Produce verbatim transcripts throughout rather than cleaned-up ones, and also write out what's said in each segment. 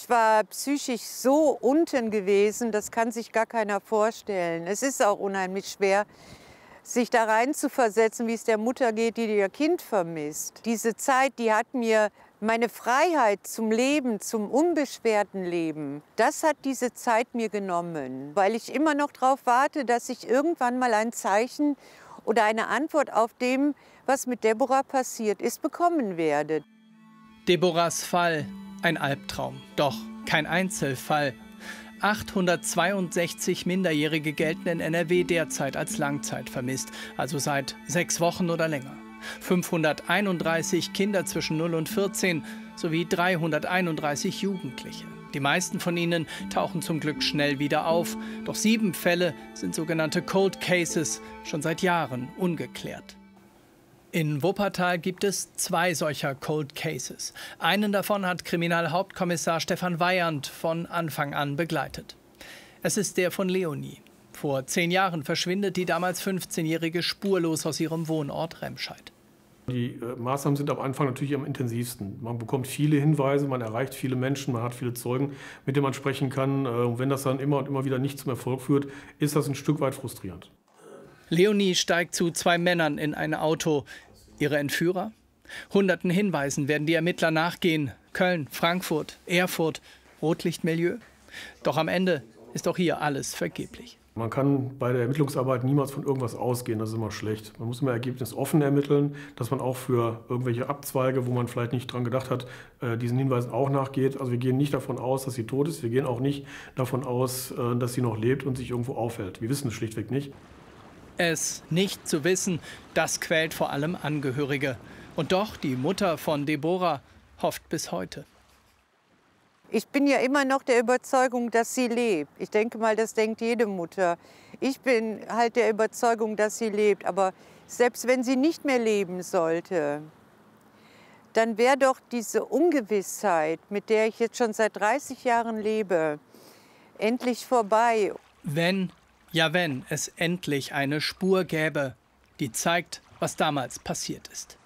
Ich war psychisch so unten gewesen, das kann sich gar keiner vorstellen. Es ist auch unheimlich schwer, sich da rein zu versetzen, wie es der Mutter geht, die ihr Kind vermisst. Diese Zeit, die hat mir meine Freiheit zum Leben, zum unbeschwerten Leben, das hat diese Zeit mir genommen, weil ich immer noch darauf warte, dass ich irgendwann mal ein Zeichen oder eine Antwort auf dem, was mit Deborah passiert ist, bekommen werde. Deborahs Fall, ein Albtraum, doch kein Einzelfall. achthundertzweiundsechzig Minderjährige gelten in N R W derzeit als Langzeit vermisst, also seit sechs Wochen oder länger. fünfhunderteinunddreißig Kinder zwischen null und vierzehn sowie dreihunderteinunddreißig Jugendliche. Die meisten von ihnen tauchen zum Glück schnell wieder auf, doch sieben Fälle sind sogenannte Cold Cases, schon seit Jahren ungeklärt. In Wuppertal gibt es zwei solcher Cold Cases. Einen davon hat Kriminalhauptkommissar Stefan Weyand von Anfang an begleitet. Es ist der von Leonie. Vor zehn Jahren verschwindet die damals fünfzehnjährige spurlos aus ihrem Wohnort Remscheid. Die äh, Maßnahmen sind am Anfang natürlich am intensivsten. Man bekommt viele Hinweise, man erreicht viele Menschen, man hat viele Zeugen, mit denen man sprechen kann. Äh, und wenn das dann immer und immer wieder nicht zum Erfolg führt, ist das ein Stück weit frustrierend. Leonie steigt zu zwei Männern in ein Auto. Ihre Entführer? Hunderten Hinweisen werden die Ermittler nachgehen. Köln, Frankfurt, Erfurt, Rotlichtmilieu. Doch am Ende ist auch hier alles vergeblich. Man kann bei der Ermittlungsarbeit niemals von irgendwas ausgehen, das ist immer schlecht. Man muss immer ergebnisoffen ermitteln, dass man auch für irgendwelche Abzweige, wo man vielleicht nicht dran gedacht hat, diesen Hinweisen auch nachgeht. Also wir gehen nicht davon aus, dass sie tot ist. Wir gehen auch nicht davon aus, dass sie noch lebt und sich irgendwo aufhält. Wir wissen es schlichtweg nicht. Es nicht zu wissen, das quält vor allem Angehörige. Und doch, die Mutter von Deborah hofft bis heute. Ich bin ja immer noch der Überzeugung, dass sie lebt. Ich denke mal, das denkt jede Mutter. Ich bin halt der Überzeugung, dass sie lebt. Aber selbst wenn sie nicht mehr leben sollte, dann wäre doch diese Ungewissheit, mit der ich jetzt schon seit dreißig Jahren lebe, endlich vorbei. Wenn, ja wenn, es endlich eine Spur gäbe, die zeigt, was damals passiert ist.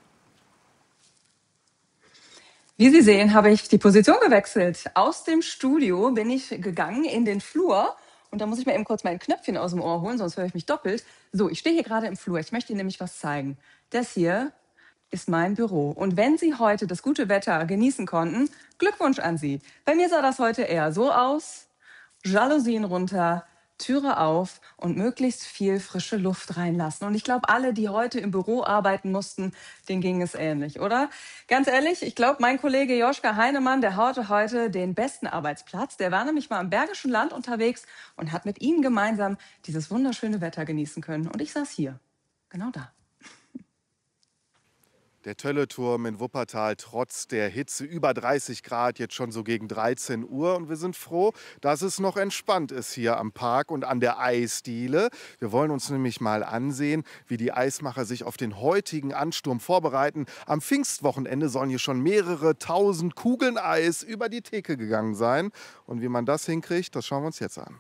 Wie Sie sehen, habe ich die Position gewechselt. Aus dem Studio bin ich gegangen in den Flur. Und da muss ich mal eben kurz mein Knöpfchen aus dem Ohr holen, sonst höre ich mich doppelt. So, ich stehe hier gerade im Flur. Ich möchte Ihnen nämlich was zeigen. Das hier ist mein Büro. Und wenn Sie heute das gute Wetter genießen konnten, Glückwunsch an Sie. Bei mir sah das heute eher so aus. Jalousien runter, Türe auf und möglichst viel frische Luft reinlassen. Und ich glaube, alle, die heute im Büro arbeiten mussten, denen ging es ähnlich, oder? Ganz ehrlich, ich glaube, mein Kollege Joschka Heinemann, der hatte heute den besten Arbeitsplatz. Der war nämlich mal im Bergischen Land unterwegs und hat mit Ihnen gemeinsam dieses wunderschöne Wetter genießen können. Und ich saß hier, genau da. Der Tölleturm in Wuppertal trotz der Hitze, über dreißig Grad, jetzt schon so gegen dreizehn Uhr. Und wir sind froh, dass es noch entspannt ist hier am Park und an der Eisdiele. Wir wollen uns nämlich mal ansehen, wie die Eismacher sich auf den heutigen Ansturm vorbereiten. Am Pfingstwochenende sollen hier schon mehrere tausend Kugeln Eis über die Theke gegangen sein. Und wie man das hinkriegt, das schauen wir uns jetzt an.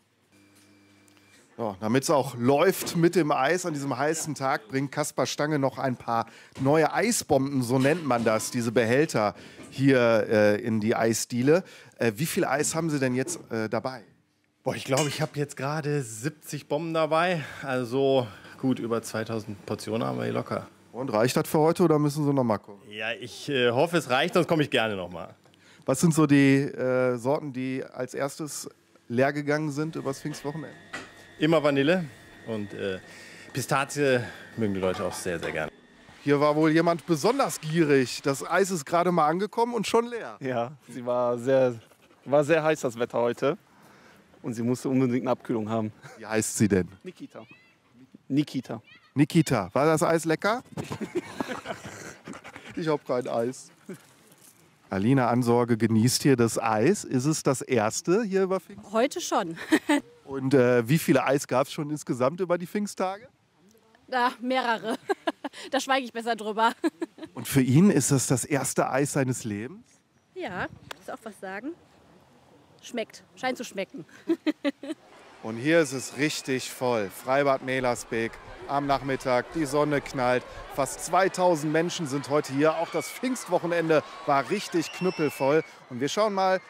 Ja, damit es auch läuft mit dem Eis an diesem heißen Tag, bringt Kaspar Stange noch ein paar neue Eisbomben, so nennt man das, diese Behälter hier äh, in die Eisdiele. Äh, wie viel Eis haben Sie denn jetzt äh, dabei? Boah, ich glaube, ich habe jetzt gerade siebzig Bomben dabei. Also gut, über zweitausend Portionen haben wir hier locker. Und reicht das für heute oder müssen Sie noch mal gucken? Ja, ich äh, hoffe, es reicht, sonst komme ich gerne noch mal. Was sind so die äh, Sorten, die als erstes leer gegangen sind übers Pfingstwochenende? Immer Vanille und äh, Pistazie mögen die Leute auch sehr, sehr gerne. Hier war wohl jemand besonders gierig. Das Eis ist gerade mal angekommen und schon leer. Ja, sie war sehr, war sehr heiß, das Wetter heute. Und sie musste unbedingt eine Abkühlung haben. Wie heißt sie denn? Nikita. Nikita. Nikita, war das Eis lecker? Ich habe kein Eis. Alina Ansorge genießt hier das Eis. Ist es das erste hier über Pfingst? Heute schon. Und äh, wie viele Eis gab es schon insgesamt über die Pfingsttage? Ja, mehrere. Da schweige ich besser drüber. Und für ihn ist das das erste Eis seines Lebens? Ja, muss auch was sagen. Schmeckt, scheint zu schmecken. Und hier ist es richtig voll. Freibad Melersbeek am Nachmittag, die Sonne knallt. Fast zweitausend Menschen sind heute hier. Auch das Pfingstwochenende war richtig knüppelvoll. Und wir schauen mal,